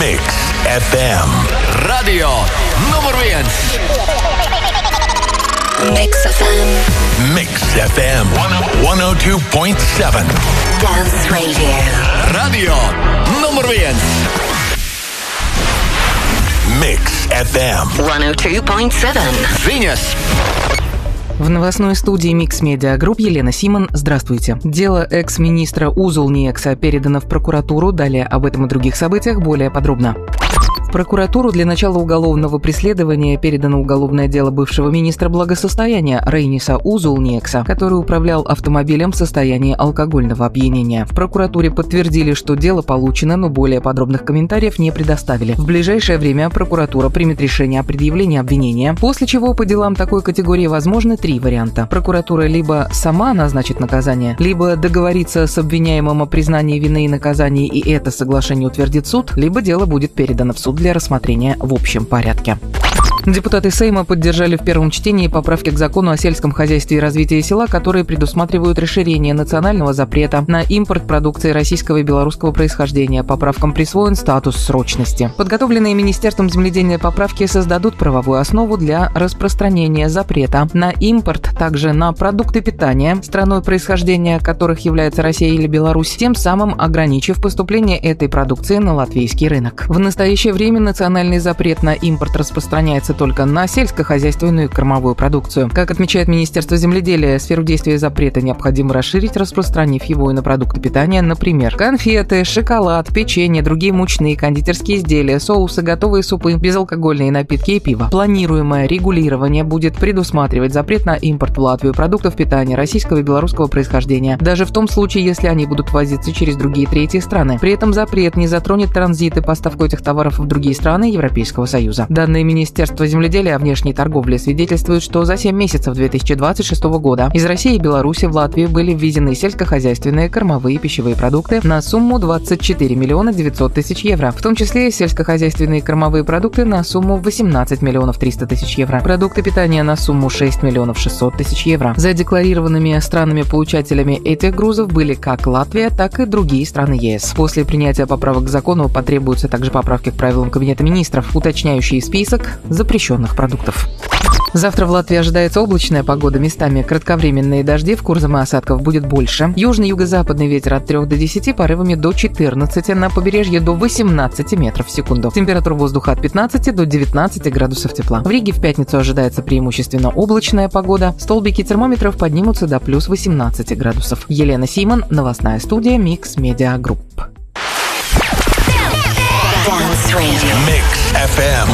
Mix FM. Radio nummer 1. Mix FM. Mix FM 102.7. Dance Radio. Radio nummer 1. Mix FM 102.7. Venus. В новостной студии Mix Media Group Елена Симон. Здравствуйте. Дело экс-министра Узулниекса передано в прокуратуру. Далее об этом и других событиях более подробно. В прокуратуру для начала уголовного преследования передано уголовное дело бывшего министра благосостояния Рейниса Узулниекса, который управлял автомобилем в состоянии алкогольного опьянения. В прокуратуре подтвердили, что дело получено, но более подробных комментариев не предоставили. В ближайшее время прокуратура примет решение о предъявлении обвинения, после чего по делам такой категории возможны три варианта. Прокуратура либо сама назначит наказание, либо договорится с обвиняемым о признании вины и наказании, и это соглашение утвердит суд, либо дело будет передано в суд для рассмотрения в общем порядке. Депутаты Сейма поддержали в первом чтении поправки к закону о сельском хозяйстве и развитии села, которые предусматривают расширение национального запрета на импорт продукции российского и белорусского происхождения. Поправкам присвоен статус срочности. Подготовленные Министерством земледелия поправки создадут правовую основу для распространения запрета на импорт также на продукты питания, страной происхождения которых является Россия или Беларусь, тем самым ограничив поступление этой продукции на латвийский рынок. В настоящее время национальный запрет на импорт распространяется только на сельскохозяйственную и кормовую продукцию. Как отмечает Министерство земледелия, сферу действия запрета необходимо расширить, распространив его и на продукты питания, например, конфеты, шоколад, печенье, другие мучные, кондитерские изделия, соусы, готовые супы, безалкогольные напитки и пиво. Планируемое регулирование будет предусматривать запрет на импорт в Латвию продуктов питания российского и белорусского происхождения, даже в том случае, если они будут ввозиться через другие третьи страны. При этом запрет не затронет транзит и поставку этих товаров в другие страны Европейского Союза. Данные Министерства земледелия о внешней торговле свидетельствуют, что за 7 месяцев 2026 года из России и Беларуси в Латвию были ввезены сельскохозяйственные, кормовые и пищевые продукты на сумму 24 миллиона 900 тысяч евро, в том числе сельскохозяйственные и кормовые продукты на сумму 18 миллионов 300 тысяч евро, продукты питания на сумму 6 миллионов 600 тысяч евро. Задекларированными странами-получателями этих грузов были как Латвия, так и другие страны ЕС. После принятия поправок к закону потребуются также поправки к правилам Кабинета министров, уточняющие список запрещенных продуктов. Завтра в Латвии ожидается облачная погода, местами кратковременные дожди, в Курзаме осадков будет больше. Южный юго-западный ветер от 3 до 10, порывами до 14, на побережье до 18 метров в секунду. Температура воздуха от 15 до 19 градусов тепла. В Риге в пятницу ожидается преимущественно облачная погода. Столбики термометров поднимутся до плюс 18 градусов. Елена Симон, новостная студия Mix Media Group. Dance Radio. Mix FM